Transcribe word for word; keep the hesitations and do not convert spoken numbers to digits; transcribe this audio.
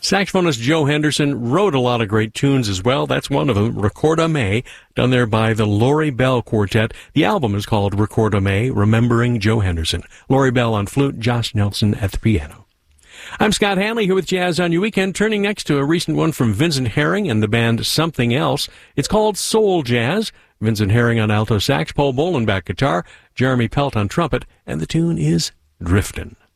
Saxophonist Joe Henderson wrote a lot of great tunes as well. That's one of them, Record-A-May, done there by the Lori Bell Quartet. The album is called Record-A-May, Remembering Joe Henderson. Lori Bell on flute, Josh Nelson at the piano. I'm Scott Hanley here with Jazz on Your Weekend, turning next to a recent one from Vincent Herring and the band Something Else. It's called Soul Jazz. Vincent Herring on alto sax, Paul Bolenbach guitar, Jeremy Pelt on trumpet, and the tune is Driftin'.